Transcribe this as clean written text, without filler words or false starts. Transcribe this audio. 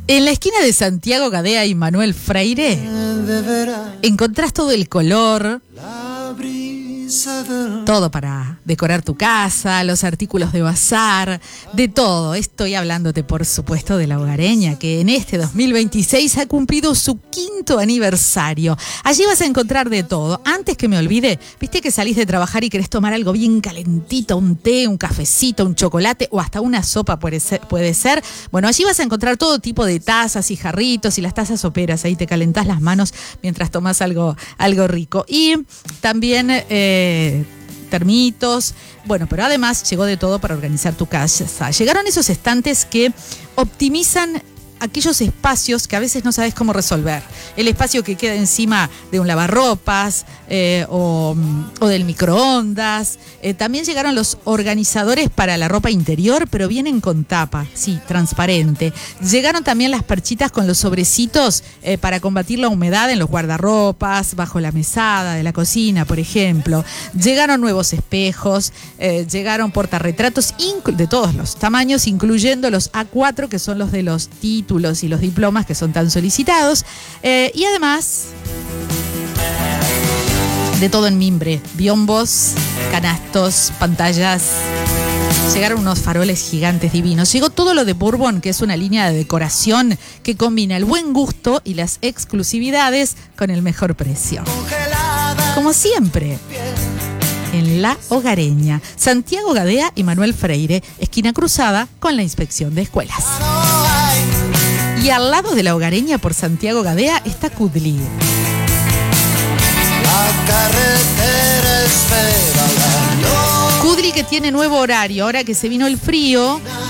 En la esquina de Santiago Gadea y Manuel Freire encontrás todo el color, todo para decorar tu casa, los artículos de bazar, de todo. Estoy hablándote, por supuesto, de La Hogareña, que en este 2026 ha cumplido su 5º aniversario. Allí vas a encontrar de todo. Antes que me olvide, viste que salís de trabajar y querés tomar algo bien calentito, un té, un cafecito, un chocolate o hasta una sopa puede ser. Bueno, allí vas a encontrar todo tipo de tazas y jarritos y las tazas soperas. Ahí te calentás las manos mientras tomás algo rico. Y también termitos, bueno, pero además llegó de todo para organizar tu casa. Llegaron esos estantes que optimizan aquellos espacios que a veces no sabes cómo resolver. El espacio que queda encima de un lavarropas o del microondas. También llegaron los organizadores para la ropa interior, pero vienen con tapa, sí, transparente. Llegaron también las perchitas con los sobrecitos para combatir la humedad en los guardarropas, bajo la mesada de la cocina, por ejemplo. Llegaron nuevos espejos, llegaron portarretratos de todos los tamaños, incluyendo los A4, que son los de los títulos y los diplomas que son tan solicitados, y además de todo en mimbre, biombos, canastos, pantallas. Llegaron unos faroles gigantes divinos. Llegó todo lo de Bourbon, que es una línea de decoración que combina el buen gusto y las exclusividades con el mejor precio. Como siempre, en La Hogareña, Santiago Gadea y Manuel Freire, esquina cruzada con la inspección de escuelas. Y al lado de La Hogareña, por Santiago Gadea, está Kudli. Kudli, que tiene nuevo horario. Ahora que se vino el frío,